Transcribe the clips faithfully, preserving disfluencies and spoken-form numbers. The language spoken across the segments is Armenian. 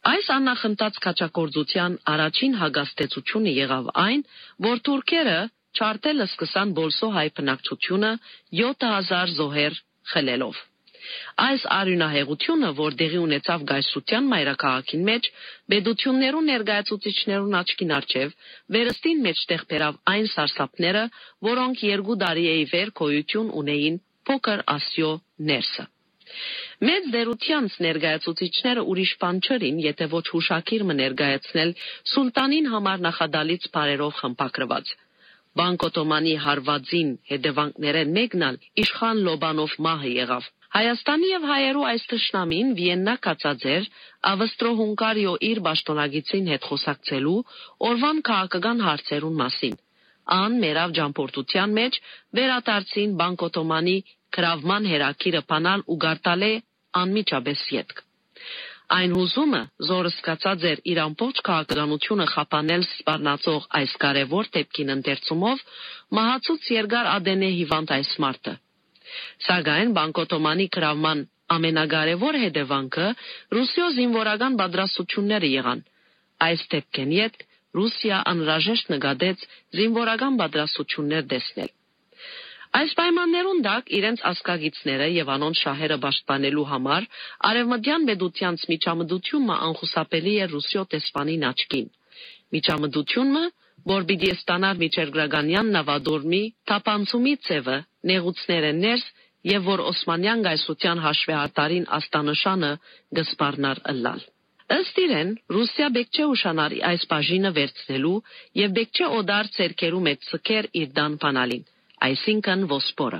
Այս աննախընթաց քաչակորձության առաջին հագաստեցությունը եղավ այն, որ թուրքերը չարտելը սկսան բոլսո հայ բնակչությունը յոթ հազար զոհեր խլելով։ Այս արյունահեղությունը, որ դեղի ունեցավ գայսրության մայրաքաղաքին մեջ, բեդություններու ներկայացուցիչներուն աչքին առջև, վերստին մեջտեղ բերավ այն սարսափները, որոնք երկու տարի էի վեր գոյություն ունեին փոքր Ասիո ներսը։ Մեծ դերությանց ներկայացուցիչները ուրիշ բան չրին, եթե ոչ հուշակիր մը ներկայացնել սուլտանին համար նախադալից բարերով խմբակրված։ Բանկ Օթոմանի հարվածին հետևանքներեն մեկն ալ իշխան Լոբանով մահը եղավ։ Հայաստանի եւ հայերու այս թշնամին Վիեննա կացած էր Ավստրո-Հունգարիո իր պաշտոնագիտին հետ խոսակցելու օրվան քաղաքական հարցերուն մասին։ Ան մերավ ճամփորդության մեջ վերադարձին Բանկ Օթոմանի գրավման հերակիրը բանալ ու գարտալե անմիջապես ետք։ Այն հուզումը, զորը սկացած էր իր ամբողջ քաղաքականությունը խափանել սպառնացող այս կարևոր դեպքին ընթերցումով, մահացուց երկար ադենե հիվանդ այս մարդը։ Սակայն Բանկ Օթոմանի գրավման ամենակարևոր հետևանքը Ռուսիո զինվորական պատրաստությունները եղան։ Այս դեպքեն յետ Ռուսիա անհրաժեշտ նկատեց զինվորական պատրաստություններ տեսնել։ Այս պայմաններուն տակ իրենց ասկագիցները եւ անոնց շահերը պաշտպանելու համար արևմտյան պետությանց միջամտությունը անխուսափելի է Ռուսիո տեսփանին աչքին։ Միջամտությունը, որ պիտի ստանար միջերգրականյան նավադորմի թափանցումի ցևը, նեղուցները ներս եւ որ Օսմանյան գայսրության հաշվեհարդարին աստանշանը գսպառնար ըլլալ։ Ըստ իրեն, Ռուսիա բեք չէ ուշանարի այս բաժինը վերցնելու եւ բեք չէ օդար ցերկերու մեջ սկեր իր դան բանալին, այսինքն Վոսպորը։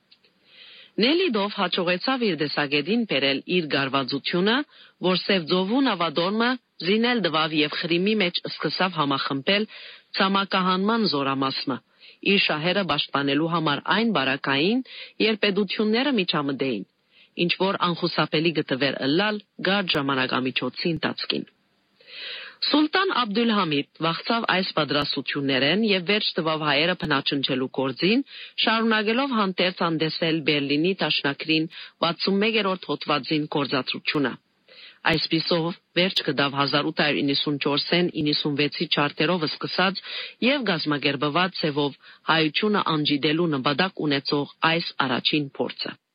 Նելիդով հաջողեցավ իր դեսագետին բերել իր գարվածությունը, որ Սևձովու նավադորմը զինել դվավ եւ Խրիմի մեջ սկսավ համախմբել ցամաքահանման զորամասը, իր շահերը պաշտպանելու համար այն բարակային, երբ պետությունները միջամտեին, ինչ որ անխուսափելի գտվեր ըլլալ գար ժամանակամիջոցի ընթացքին։ Սուլտան Աբդուլհամիդ վախցավ այս պատրաստություններեն եւ վերջ տվավ հայերը բնաճնչելու գործին, շարունակելով հանդերձ հանդեսել Բերլինի դաշնակրին վաթսունմեկերորդ հոդվածին գործադրությունը։ Այսպիսով վերջ կդավ հազար ութ հարյուր իննսունչորսին իննսունվեցի չարտերով սկսած եւ գազմագերբված ցևով հայությունը անջիդելու նպատակ ունեցող այս առաջին փորձը։